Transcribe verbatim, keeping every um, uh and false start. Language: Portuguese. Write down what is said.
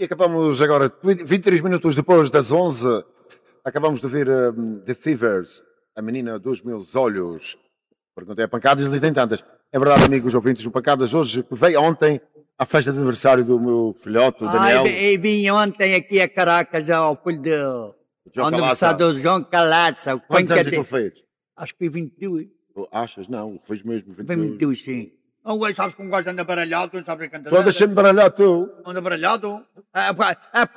E acabamos agora, vinte e três minutos depois das onze, acabamos de ver um, The Fevers, a menina dos meus olhos. Perguntei a Pancadas, eles têm tantas. É verdade, amigos ouvintes, o Pancadas hoje veio ontem à festa de aniversário do meu filhote, o Daniel. Ai, e vim ontem aqui a Caracas ao filho de... João ao aniversário do João Calaça. Quantos anos é que ele fez? Acho que foi vinte e dois. Achas? Não, fez mesmo vinte e dois. vinte e dois, sim. Um gajo, sabes que um gajo anda baralhado, tu não sabes cantar. Tu andas sempre baralhado, tu. Anda baralhado? Ah,